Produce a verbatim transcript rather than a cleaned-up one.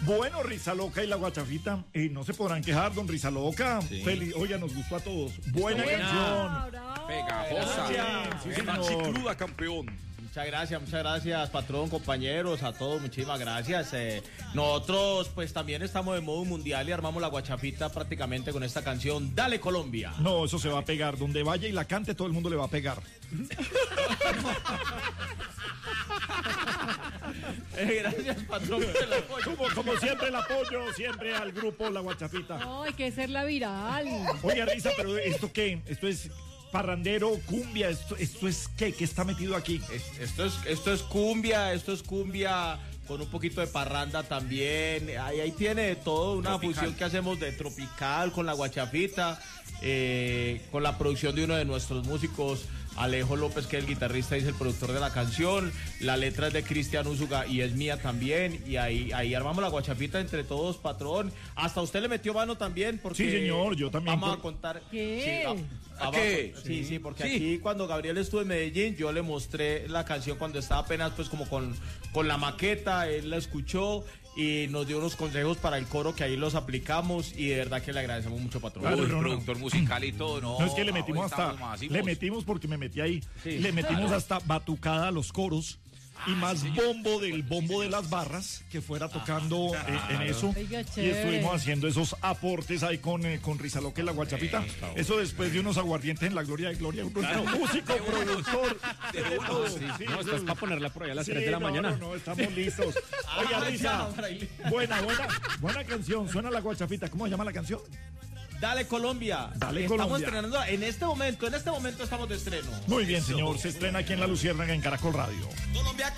Bueno, Risa Loca y la Guachafita, eh, no se podrán quejar, don Risa Loca. Sí. Feliz, oye, nos gustó a todos. Buena canción. Bravo. Pegajosa. Sí, chicluda, campeón. Muchas gracias, muchas gracias, patrón, compañeros, a todos, muchísimas gracias. Eh, nosotros, pues, también estamos de modo mundial y armamos la Guachafita prácticamente con esta canción, Dale Colombia. No, eso se va a pegar. Donde vaya y la cante, todo el mundo le va a pegar. eh, gracias, patrón, por el apoyo. Como, como siempre, el apoyo, siempre al grupo La Guachafita. No, hay que ser la viral. Oye, Risa, pero ¿esto qué? Esto es... parrandero, cumbia, esto, esto es ¿qué? ¿Qué está metido aquí? Es, esto es, esto es cumbia, esto es cumbia con un poquito de parranda también. Ahí, ahí tiene de todo, una tropical. Fusión que hacemos de tropical con la Guachafita, eh, con la producción de uno de nuestros músicos, Alejo López, que es el guitarrista y es el productor de la canción. La letra es de Cristian Úsuga y es mía también. Y ahí, ahí armamos la Guachafita entre todos, patrón. Hasta usted le metió mano también, porque sí, señor, yo también. Vamos por... a contar. ¿Qué? Sí, a, a ¿Qué? Sí, sí, porque sí. Aquí cuando Gabriel estuvo en Medellín, yo le mostré la canción cuando estaba apenas pues como con, con la maqueta, él la escuchó y nos dio unos consejos para el coro que ahí los aplicamos y de verdad que le agradecemos mucho, patrón. Claro, Uy, no, productor no. musical y todo, no. No, es que le metimos hasta, le metimos porque me metí ahí, sí, le metimos claro. hasta batucada a los coros. Y más sí, bombo del bombo de las barras que fuera tocando ah, claro. eh, en eso. Oiga, y estuvimos haciendo esos aportes ahí con, eh, con Risa Loca y la Guachafita. Sí, eso después de unos aguardientes en la gloria de gloria. Claro. Músico, productor. De de todo. Sí, sí, no, estás para ponerla por ahí a las sí, tres de la no, mañana. No, no, estamos listos. Oiga, Risa. Buena, buena, buena canción. Suena la Guachafita. ¿Cómo se llama la canción? Dale Colombia. Dale estamos Colombia. estrenando en este momento, en este momento estamos de estreno. Muy bien, señor. Se estrena aquí en La Luciérnaga en Caracol Radio. Colombia.